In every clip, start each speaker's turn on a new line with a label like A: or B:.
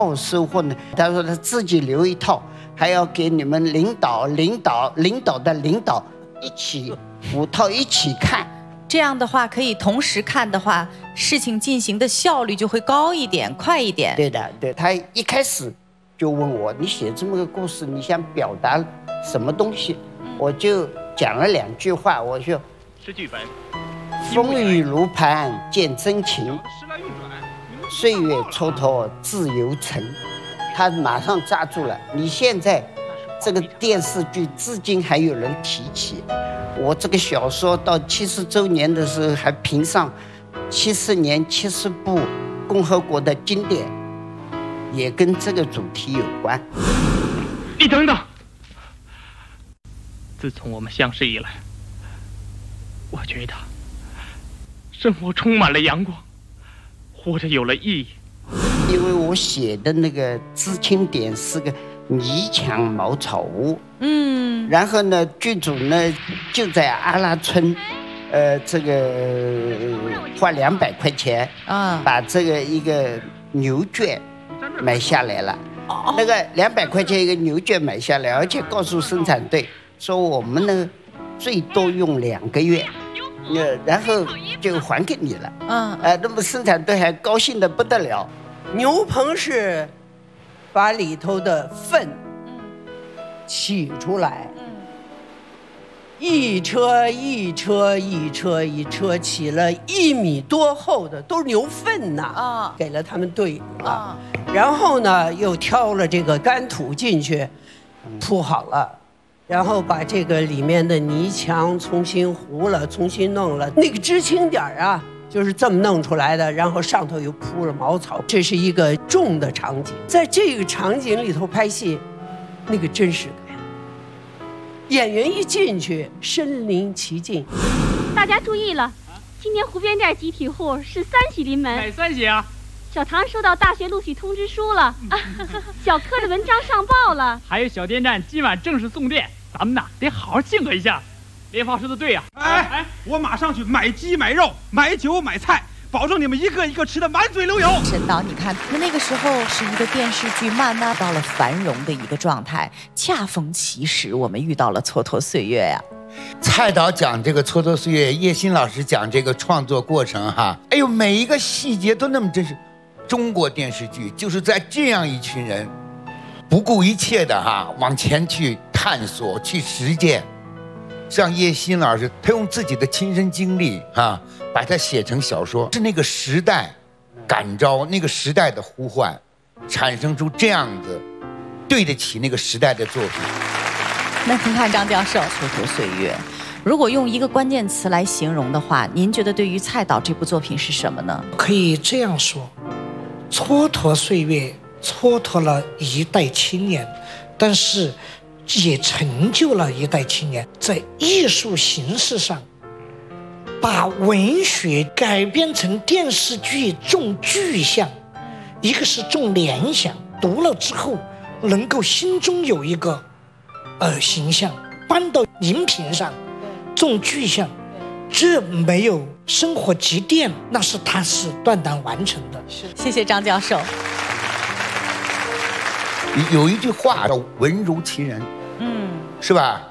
A: 收获呢？他说他自己留一套，还要给你们领导的领导一起5套一起看。
B: 这样的话，可以同时看的话，事情进行的效率就会高一点、快一点。
A: 对的，对。他一开始就问我，你写这么个故事，你想表达什么东西？我就讲了2句话，我说：
C: 是剧本。
A: 风雨如磐见真情，岁月蹉跎自由尘。他马上抓住了。你现在这个电视剧至今还有人提起，我这个小说到70周年的时候还评上70年70部共和国的经典，也跟这个主题有关。
C: 你等等，自从我们相识以来，我觉得生活充满了阳光，活着有了意义。
A: 因为我写的那个知青点是个泥墙茅草屋，然后呢，剧组呢就在阿拉村，这个花200块钱把这个一个牛圈买下来了。那个200块钱一个牛圈买下来，而且告诉生产队说我们呢最多用2个月，然后就还给你了。那么生产队还高兴得不得了。
D: 牛棚是把里头的粪取出来，一车起了1米多厚的，都是牛粪呐，给了他们队伍了。然后呢，又挑了这个干土进去，铺好了，然后把这个里面的泥墙重新糊了，重新弄了。那个知青点啊，就是这么弄出来的，然后上头又铺了茅草。这是一个重的场景，在这个场景里头拍戏，那个真实感，演员一进去身临其境。
E: 大家注意了，今年湖边店集体户是3喜临门。
C: 哪3喜啊？
E: 小唐收到大学录取通知书了，小柯的文章上报了，
C: 还有小电站今晚正式送电，咱们呐得好好庆贺一下。连芳说的对呀，
F: 我马上去买鸡买肉买酒买菜，保证你们一个一个吃得满嘴流油。
B: 沈导，你看那个时候是一个电视剧慢慢到了繁荣的一个状态，恰逢其时，我们遇到了蹉跎岁月呀。
G: 蔡导讲这个蹉跎岁月，叶欣老师讲这个创作过程哈，哎呦，每一个细节都那么真实。中国电视剧就是在这样一群人不顾一切的往前去探索去实践。像叶欣老师，他用自己的亲身经历把它写成小说，是那个时代感召，那个时代的呼唤，产生出这样子对得起那个时代的作品。
B: 那您看张教授，蹉跎岁月，如果用一个关键词来形容的话，您觉得对于蔡导这部作品是什么呢？
H: 可以这样说，蹉跎岁月蹉跎了一代青年，但是也成就了一代青年。在艺术形式上，把文学改编成电视剧，重具象，一个是重联想，读了之后能够心中有一个形象，搬到荧屏上重具象，这没有生活积淀，那是他是断档完成的。
B: 谢谢张教授。
G: 有一句话叫文如其人，是吧？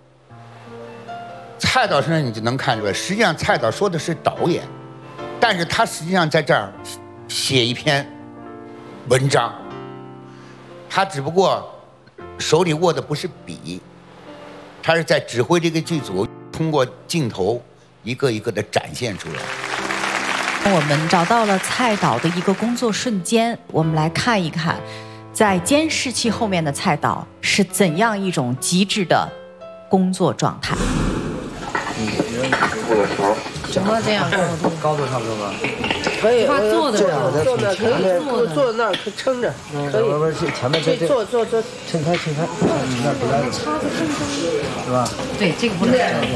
G: 蔡导身上你就能看出来，实际上蔡导说的是导演，但是他实际上在这儿写一篇文章，他只不过手里握的不是笔，他是在指挥这个剧组，通过镜头一个一个的展现出来。
B: 我们找到了蔡导的一个工作瞬间，我们来看一看在监视器后面的蔡导是怎样一种极致的工作状态。
I: 怎么这样高度差不多吧？可以，坐的可以坐那儿撑着，可以。前面这坐，撑开，那不来。插个正中，是吧？对，这个不能。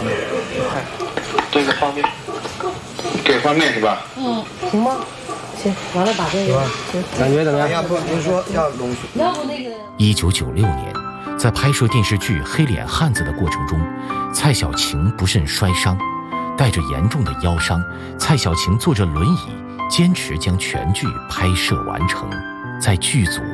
J: 这个方面，给方面是吧？
I: 行吗？行，完了把这个。
F: 感觉怎么样？
I: 要不您说要龙须？要不那个。
K: 1996年，在拍摄电视剧《黑脸汉子》的过程中，蔡小晴不慎摔伤，带着严重的腰伤，蔡小晴坐着轮椅坚持将全剧拍摄完成。 在剧组